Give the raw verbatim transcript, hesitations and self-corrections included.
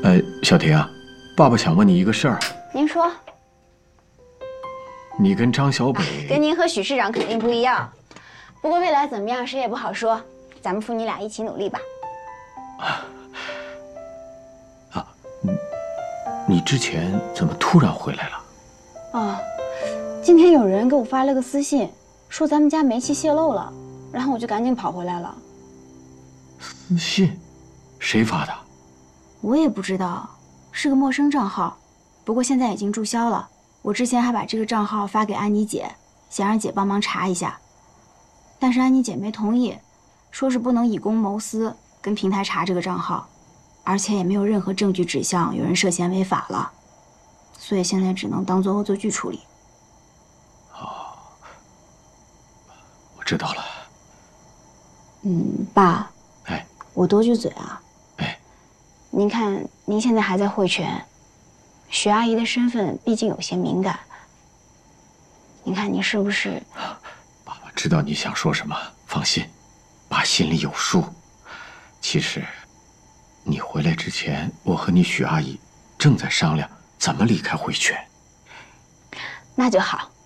呃，小婷啊，爸爸想问你一个事儿。 您说。 你跟张小北、 啊，跟您和许市长肯定不一样。不过未来怎么样，谁也不好说。咱们父女俩一起努力吧。 啊，啊，你你之前怎么突然回来了？ 哦，今天有人给我发了个私信，说咱们家煤气泄漏了，然后我就赶紧跑回来了。 私信？谁发的？ 我也不知道，是个陌生账号，不过现在已经注销了。我之前还把这个账号发给安妮姐，想让姐帮忙查一下，但是安妮姐没同意，说是不能以公谋私，跟平台查这个账号，而且也没有任何证据指向有人涉嫌违法了，所以现在只能当做恶作剧处理。 哦，我知道了。 嗯，爸。 哎， 我多句嘴啊。 哎， 您看，您现在还在汇泉。许阿姨的身份毕竟有些敏感，您看您是不是？ 爸爸知道你想说什么，放心，爸心里有数。其实，你回来之前，我和你许阿姨正在商量怎么离开汇泉。 那就好。